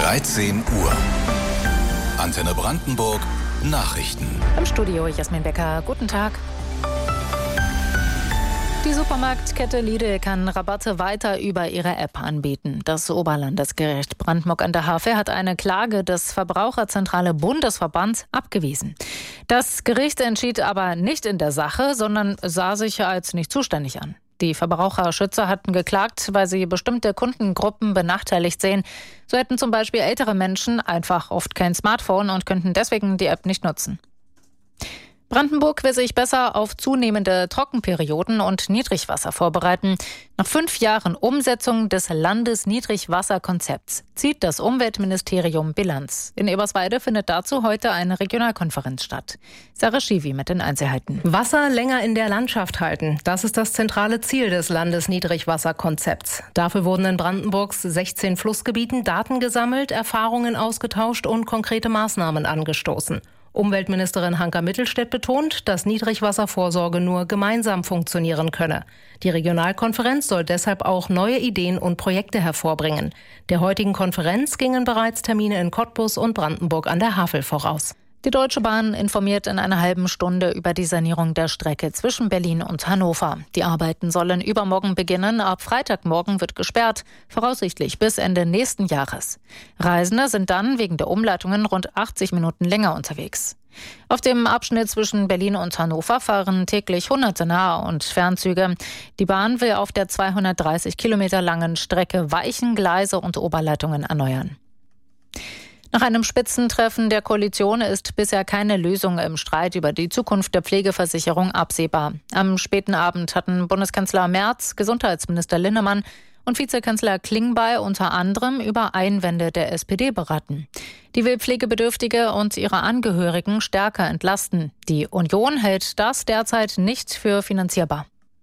13 Uhr. Antenne Brandenburg Nachrichten. Im Studio Jasmin Becker. Guten Tag. Die Supermarktkette Lidl kann Rabatte weiter über ihre App anbieten. Das Oberlandesgericht Brandenburg an der Havel hat eine Klage des Verbraucherzentrale Bundesverbands abgewiesen. Das Gericht entschied aber nicht in der Sache, sondern sah sich als nicht zuständig an. Die Verbraucherschützer hatten geklagt, weil sie bestimmte Kundengruppen benachteiligt sehen. So hätten zum Beispiel ältere Menschen einfach oft kein Smartphone und könnten deswegen die App nicht nutzen. Brandenburg will sich besser auf zunehmende Trockenperioden und Niedrigwasser vorbereiten. Nach 5 Jahren Umsetzung des Landesniedrigwasserkonzepts zieht das Umweltministerium Bilanz. In Eberswalde findet dazu heute eine Regionalkonferenz statt. Sarah Schiwi mit den Einzelheiten. Wasser länger in der Landschaft halten, das ist das zentrale Ziel des Landesniedrigwasserkonzepts. Dafür wurden in Brandenburgs 16 Flussgebieten Daten gesammelt, Erfahrungen ausgetauscht und konkrete Maßnahmen angestoßen. Umweltministerin Hanka Mittelstädt betont, dass Niedrigwasservorsorge nur gemeinsam funktionieren könne. Die Regionalkonferenz soll deshalb auch neue Ideen und Projekte hervorbringen. Der heutigen Konferenz gingen bereits Termine in Cottbus und Brandenburg an der Havel voraus. Die Deutsche Bahn informiert in einer halben Stunde über die Sanierung der Strecke zwischen Berlin und Hannover. Die Arbeiten sollen übermorgen beginnen. Ab Freitagmorgen wird gesperrt, voraussichtlich bis Ende nächsten Jahres. Reisende sind dann wegen der Umleitungen rund 80 Minuten länger unterwegs. Auf dem Abschnitt zwischen Berlin und Hannover fahren täglich hunderte Nah- und Fernzüge. Die Bahn will auf der 230 Kilometer langen Strecke Weichen, Gleise und Oberleitungen erneuern. Nach einem Spitzentreffen der Koalition ist bisher keine Lösung im Streit über die Zukunft der Pflegeversicherung absehbar. Am späten Abend hatten Bundeskanzler Merz, Gesundheitsminister Linnemann und Vizekanzler Klingbeil unter anderem über Einwände der SPD beraten. Die will Pflegebedürftige und ihre Angehörigen stärker entlasten. Die Union hält das derzeit nicht für finanzierbar.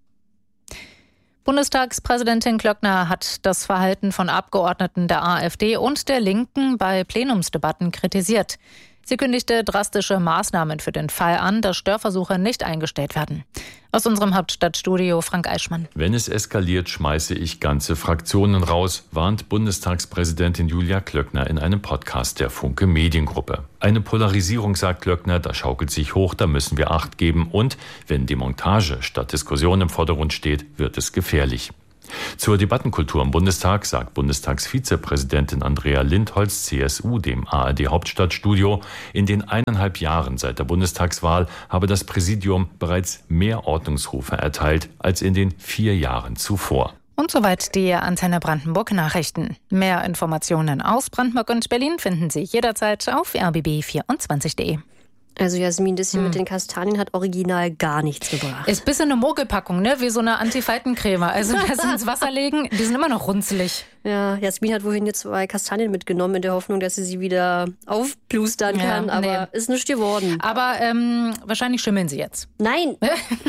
Bundestagspräsidentin Klöckner hat das Verhalten von Abgeordneten der AfD und der Linken bei Plenumsdebatten kritisiert. Sie kündigte drastische Maßnahmen für den Fall an, dass Störversuche nicht eingestellt werden. Aus unserem Hauptstadtstudio Frank Eichmann. Wenn es eskaliert, schmeiße ich ganze Fraktionen raus, warnt Bundestagspräsidentin Julia Klöckner in einem Podcast der Funke Mediengruppe. Eine Polarisierung, sagt Klöckner, da schaukelt sich hoch, da müssen wir Acht geben. Und wenn Demontage statt Diskussion im Vordergrund steht, wird es gefährlich. Zur Debattenkultur im Bundestag sagt Bundestagsvizepräsidentin Andrea Lindholz, CSU, dem ARD-Hauptstadtstudio, in den 1,5 Jahren seit der Bundestagswahl habe das Präsidium bereits mehr Ordnungsrufe erteilt als in den 4 Jahren zuvor. Und soweit die Antenne Brandenburg Nachrichten. Mehr Informationen aus Brandenburg und Berlin finden Sie jederzeit auf rbb24.de. Also Jasmin, das hier mit den Kastanien hat original gar nichts gebracht. Ist ein bisschen eine Mogelpackung, ne? Wie so eine Antifaltencreme. Also das ins Wasser legen, die sind immer noch runzelig. Ja, Jasmin hat wohin jetzt 2 Kastanien mitgenommen, in der Hoffnung, dass sie wieder aufplustern kann. Aber ist nichts geworden. Aber wahrscheinlich schimmeln sie jetzt. Nein!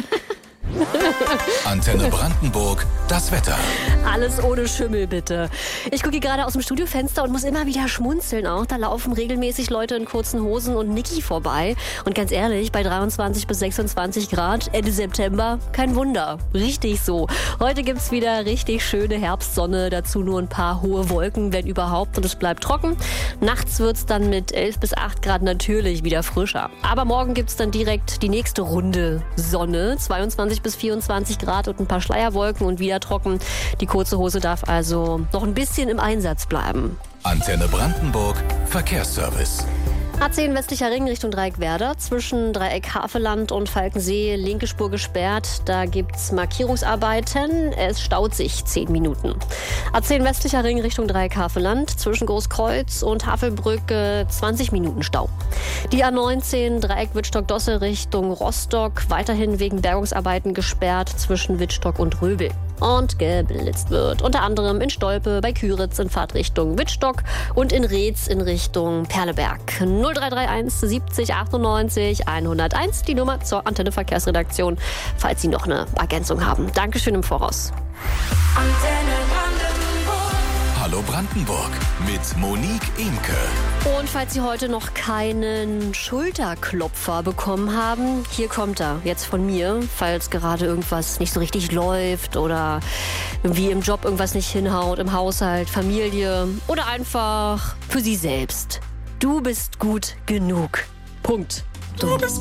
Antenne Brandenburg, das Wetter. Alles ohne Schimmel, bitte. Ich gucke gerade aus dem Studiofenster und muss immer wieder schmunzeln auch. Da laufen regelmäßig Leute in kurzen Hosen und Niki vorbei. Und ganz ehrlich, bei 23 bis 26 Grad Ende September, kein Wunder. Richtig so. Heute gibt's wieder richtig schöne Herbstsonne, dazu nur ein paar hohe Wolken, wenn überhaupt. Und es bleibt trocken. Nachts wird's dann mit 11 bis 8 Grad natürlich wieder frischer. Aber morgen gibt's dann direkt die nächste Runde Sonne. 22 bis 24 Grad und ein paar Schleierwolken und wieder trocken. Die kurze Hose darf also noch ein bisschen im Einsatz bleiben. Antenne Brandenburg, Verkehrsservice. A10 westlicher Ring Richtung Dreieck Werder. Zwischen Dreieck Havelland und Falkensee linke Spur gesperrt. Da gibt's Markierungsarbeiten. Es staut sich 10 Minuten. A10 westlicher Ring Richtung Dreieck Havelland. Zwischen Großkreuz und Havelbrücke 20 Minuten Stau. Die A19 Dreieck Wittstock-Dosse Richtung Rostock. Weiterhin wegen Bergungsarbeiten gesperrt zwischen Wittstock und Röbel. Und geblitzt wird. Unter anderem in Stolpe, bei Küritz in Fahrtrichtung Wittstock und in Reetz in Richtung Perleberg. 0331 70 98 101, die Nummer zur Antenne Verkehrsredaktion, falls Sie noch eine Ergänzung haben. Dankeschön im Voraus. Antenne Brandenburg. Hallo Brandenburg mit Monique Imke. Und falls Sie heute noch keinen Schulterklopfer bekommen haben, hier kommt er jetzt von mir, falls gerade irgendwas nicht so richtig läuft oder irgendwie im Job irgendwas nicht hinhaut, im Haushalt, Familie oder einfach für Sie selbst. Du bist gut genug. Punkt. Du bist